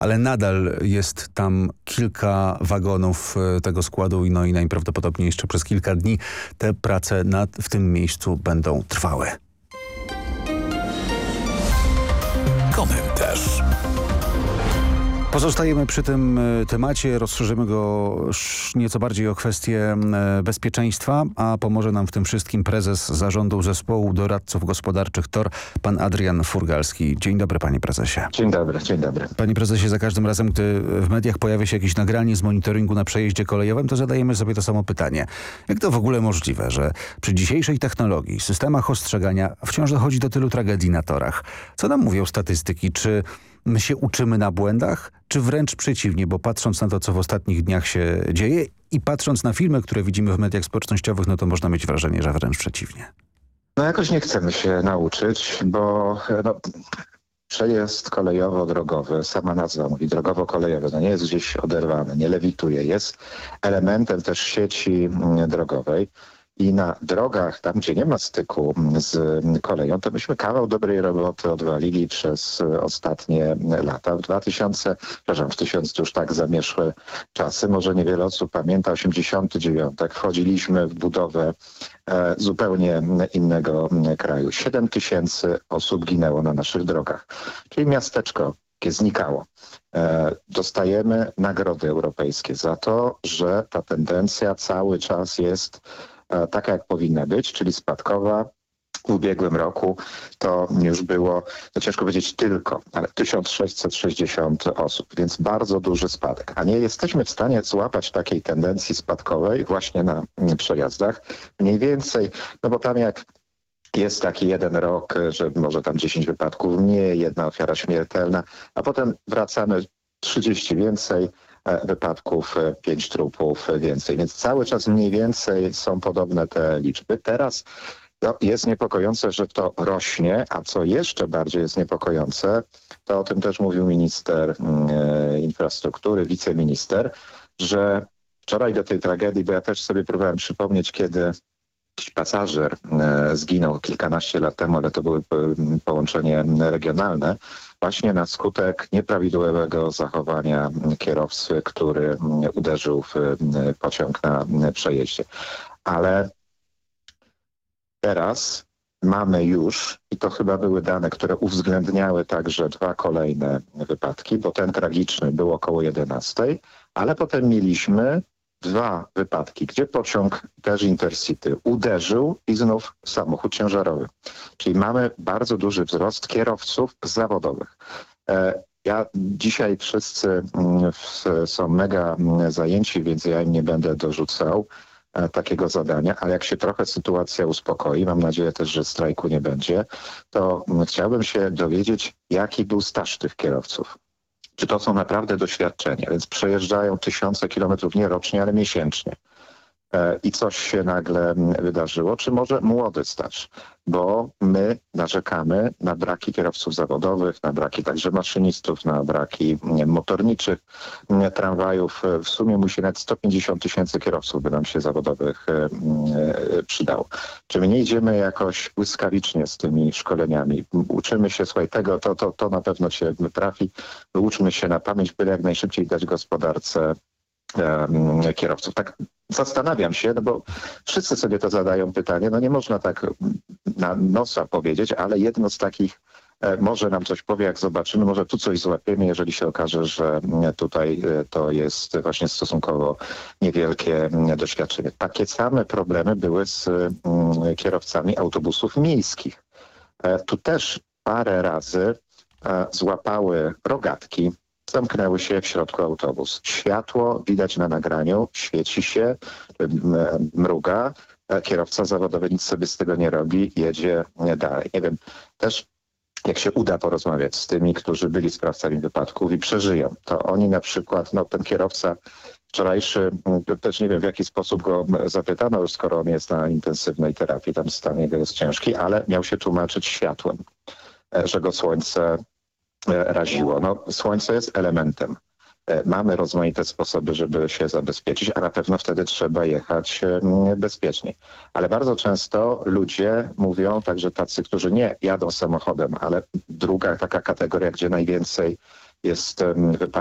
ale nadal jest tam kilka wagonów tego składu i najprawdopodobniej jeszcze przez kilka dni te prace w tym miejscu będą trwały. Komentarz. Pozostajemy przy tym temacie, rozszerzymy go nieco bardziej o kwestie bezpieczeństwa, a pomoże nam w tym wszystkim prezes Zarządu Zespołu Doradców Gospodarczych TOR, pan Adrian Furgalski. Dzień dobry, panie prezesie. Dzień dobry, dzień dobry. Panie prezesie, za każdym razem, gdy w mediach pojawia się jakieś nagranie z monitoringu na przejeździe kolejowym, to zadajemy sobie to samo pytanie. Jak to w ogóle możliwe, że przy dzisiejszej technologii, systemach ostrzegania wciąż dochodzi do tylu tragedii na torach? Co nam mówią statystyki? Czy my się uczymy na błędach, czy wręcz przeciwnie, bo patrząc na to, co w ostatnich dniach się dzieje i patrząc na filmy, które widzimy w mediach społecznościowych, no to można mieć wrażenie, że wręcz przeciwnie. No jakoś nie chcemy się nauczyć, bo przejazd kolejowo-drogowy, sama nazwa mówi drogowo-kolejowy, no nie jest gdzieś oderwany, nie lewituje, jest elementem też sieci drogowej. I na drogach, tam gdzie nie ma styku z koleją, to myśmy kawał dobrej roboty odwalili przez ostatnie lata. W 1000 już tak zamieszłe czasy, może niewiele osób pamięta, 89, wchodziliśmy w budowę zupełnie innego kraju. 7000 osób ginęło na naszych drogach, czyli miasteczko znikało. Dostajemy nagrody europejskie za to, że ta tendencja cały czas jest taka, jak powinna być, czyli spadkowa. W ubiegłym roku to już było, no ciężko powiedzieć tylko, ale 1660 osób, więc bardzo duży spadek. A nie jesteśmy w stanie złapać takiej tendencji spadkowej właśnie na przejazdach. Mniej więcej, no bo tam jak jest taki jeden rok, że może tam 10 wypadków mniej, jedna ofiara śmiertelna, a potem wracamy 30 więcej wypadków, 5 trupów więcej. Więc cały czas mniej więcej są podobne te liczby. Teraz jest niepokojące, że to rośnie, a co jeszcze bardziej jest niepokojące, to o tym też mówił minister infrastruktury, wiceminister, że wczoraj do tej tragedii, bo ja też sobie próbowałem przypomnieć, kiedy jakiś pasażer zginął kilkanaście lat temu, ale to były połączenie regionalne, właśnie na skutek nieprawidłowego zachowania kierowcy, który uderzył w pociąg na przejeździe. Ale teraz mamy już, i to chyba były dane, które uwzględniały także 2 kolejne wypadki, bo ten tragiczny był około 11, ale potem mieliśmy 2 wypadki, gdzie pociąg też Intercity uderzył i znów samochód ciężarowy. Czyli mamy bardzo duży wzrost kierowców zawodowych. Dzisiaj wszyscy są mega zajęci, więc ja im nie będę dorzucał takiego zadania, ale jak się trochę sytuacja uspokoi, mam nadzieję też, że strajku nie będzie, to chciałbym się dowiedzieć, jaki był staż tych kierowców. Czy to są naprawdę doświadczenia, więc przejeżdżają tysiące kilometrów nie rocznie, ale miesięcznie. I coś się nagle wydarzyło, czy może młody staż, bo my narzekamy na braki kierowców zawodowych, na braki także maszynistów, na braki motorniczych, tramwajów. W sumie musi nawet 150 000 kierowców by nam się zawodowych przydało. Czy my nie idziemy jakoś błyskawicznie z tymi szkoleniami? Uczymy się, słuchaj, tego, to na pewno się trafi. Uczmy się na pamięć, byle jak najszybciej dać gospodarce kierowców. Tak zastanawiam się, no bo wszyscy sobie to zadają pytanie, no nie można tak na nosa powiedzieć, ale jedno z takich może nam coś powie, jak zobaczymy, może tu coś złapiemy, jeżeli się okaże, że tutaj to jest właśnie stosunkowo niewielkie doświadczenie. Takie same problemy były z kierowcami autobusów miejskich. Tu też parę razy złapały rogatki, zamknęły się w środku autobus. Światło widać na nagraniu, świeci się, mruga. Kierowca zawodowy nic sobie z tego nie robi, jedzie dalej. Nie wiem, też jak się uda porozmawiać z tymi, którzy byli sprawcami wypadków i przeżyją, to oni na przykład, no ten kierowca wczorajszy, też nie wiem w jaki sposób go zapytano, już skoro on jest na intensywnej terapii, tam stan jego jest ciężki, ale miał się tłumaczyć światłem, że go słońce raziło. No, słońce jest elementem. Mamy rozmaite sposoby, żeby się zabezpieczyć, a na pewno wtedy trzeba jechać bezpieczniej. Ale bardzo często ludzie mówią, także tacy, którzy nie jadą samochodem, ale druga taka kategoria, gdzie najwięcej jest wypadek